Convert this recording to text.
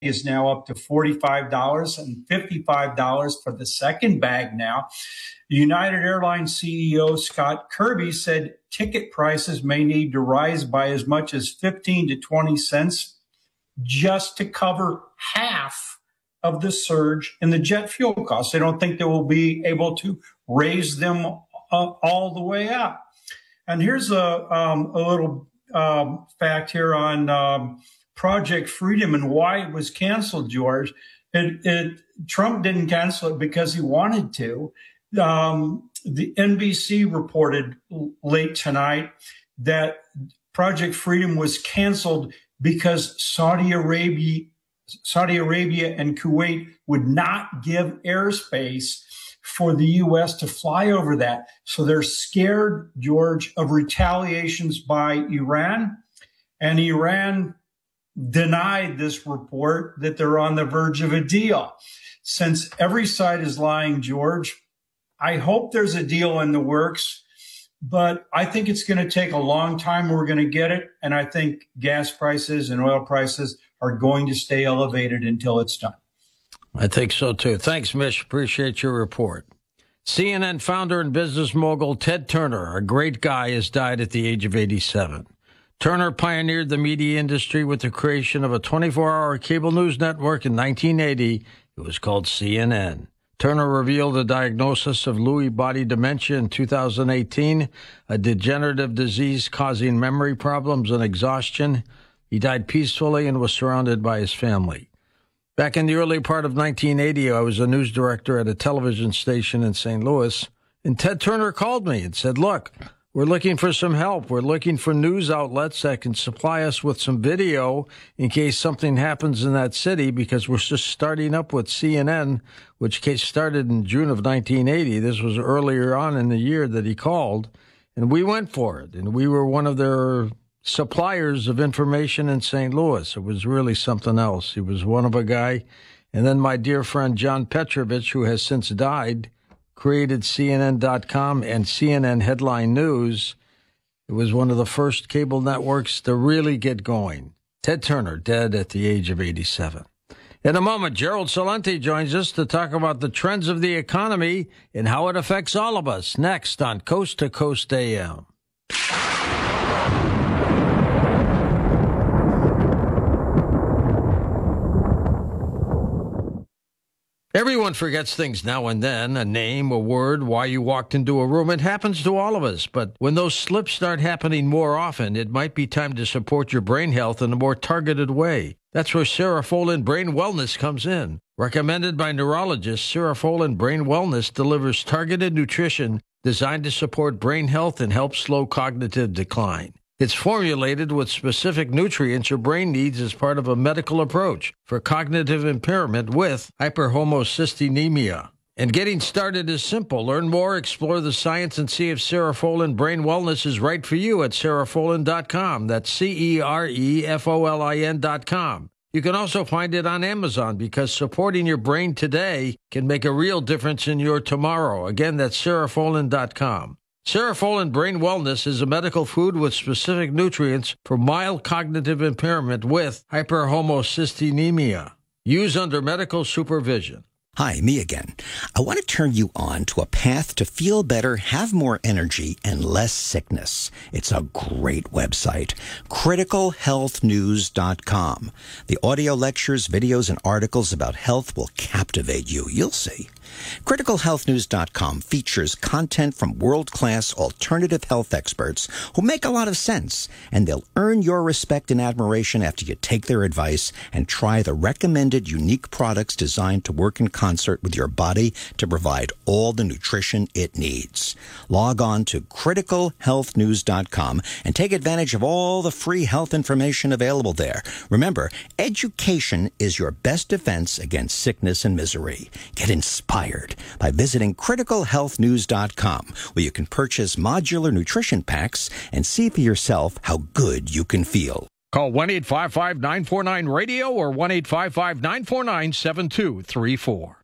is now up to $45 and $55 for the second bag now. United Airlines CEO Scott Kirby said ticket prices may need to rise by as much as 15 to 20 cents just to cover half of the surge in the jet fuel costs. They don't think they will be able to raise them all the way up. And here's a little fact here on Project Freedom and why it was canceled, George. Trump didn't cancel it because he wanted to. The NBC reported late tonight that Project Freedom was canceled because Saudi Arabia and Kuwait would not give airspace for the U.S. to fly over that. So they're scared, George, of retaliations by Iran. And Iran denied this report that they're on the verge of a deal. Since every side is lying, George, I hope there's a deal in the works, but I think it's going to take a long time. We're going to get it. And I think gas prices and oil prices are going to stay elevated until it's done. I think so, too. Thanks, Mitch. Appreciate your report. CNN founder and business mogul Ted Turner, a great guy, has died at the age of 87. Turner pioneered the media industry with the creation of a 24-hour cable news network in 1980. It was called CNN. Turner revealed a diagnosis of Lewy body dementia in 2018, a degenerative disease causing memory problems and exhaustion. He died peacefully and was surrounded by his family. Back in the early part of 1980, I was a news director at a television station in St. Louis, and Ted Turner called me and said, look, we're looking for some help. We're looking for news outlets that can supply us with some video in case something happens in that city, because we're just starting up with CNN, which started in June of 1980. This was earlier on in the year that he called, and we went for it. And we were one of their suppliers of information in St. Louis. It was really something else. He was one of a guy. And then my dear friend John Petrovich, who has since died, created CNN.com and CNN Headline News. It was one of the first cable networks to really get going. Ted Turner, dead at the age of 87. In a moment, Gerald Celente joins us to talk about the trends of the economy and how it affects all of us. Next on Coast to Coast AM. Everyone forgets things now and then, a name, a word, why you walked into a room. It happens to all of us. But when those slips start happening more often, it might be time to support your brain health in a more targeted way. That's where Cerefolin Brain Wellness comes in. Recommended by neurologists, Cerefolin Brain Wellness delivers targeted nutrition designed to support brain health and help slow cognitive decline. It's formulated with specific nutrients your brain needs as part of a medical approach for cognitive impairment with hyperhomocystinemia. And getting started is simple. Learn more, explore the science, and see if Cerefolin Brain Wellness is right for you at Cerefolin.com. That's Cerefolin.com. You can also find it on Amazon, because supporting your brain today can make a real difference in your tomorrow. Again, that's Cerefolin.com. Cerefolin Brain Wellness is a medical food with specific nutrients for mild cognitive impairment with hyperhomocystinemia. Use under medical supervision. Hi, me again. I want to turn you on to a path to feel better, have more energy, and less sickness. It's a great website, criticalhealthnews.com. The audio lectures, videos, and articles about health will captivate you. You'll see. CriticalHealthNews.com features content from world-class alternative health experts who make a lot of sense, and they'll earn your respect and admiration after you take their advice and try the recommended unique products designed to work in concert with your body to provide all the nutrition it needs. Log on to CriticalHealthNews.com and take advantage of all the free health information available there. Remember, education is your best defense against sickness and misery. Get inspired by visiting criticalhealthnews.com, where you can purchase modular nutrition packs and see for yourself how good you can feel. Call 1-855-949-RADIO or 1-855-949-7234.